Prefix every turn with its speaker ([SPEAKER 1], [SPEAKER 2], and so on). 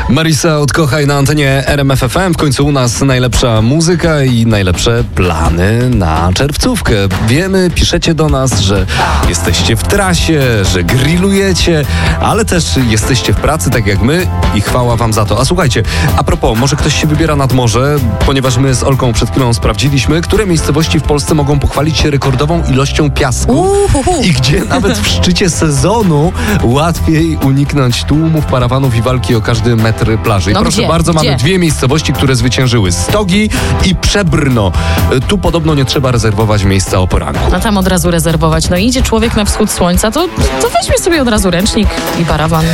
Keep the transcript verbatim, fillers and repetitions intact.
[SPEAKER 1] Marisa Odkochaj na antenie R M F F M. W końcu u nas najlepsza muzyka i najlepsze plany na czerwcówkę. Wiemy, piszecie do nas, że jesteście w trasie, że grillujecie, ale też jesteście w pracy, tak jak my, i chwała wam za to. A słuchajcie, a propos, może ktoś się wybiera nad morze, ponieważ my z Olką przed chwilą sprawdziliśmy, które miejscowości w Polsce mogą pochwalić się rekordową ilością piasku
[SPEAKER 2] Uhuhu.
[SPEAKER 1] i gdzie nawet w szczycie sezonu łatwiej uniknąć tłumów, parawanów i walki o każdy metr plaży. I
[SPEAKER 2] No
[SPEAKER 1] proszę
[SPEAKER 2] gdzie?
[SPEAKER 1] bardzo,
[SPEAKER 2] Gdzie?
[SPEAKER 1] mamy dwie miejscowości, które zwyciężyły. Stogi i Przebrno. Tu podobno nie trzeba rezerwować miejsca o poranku.
[SPEAKER 2] No tam od razu rezerwować. No idzie człowiek na wschód słońca, to, to weźmie sobie od razu ręcznik i parawan.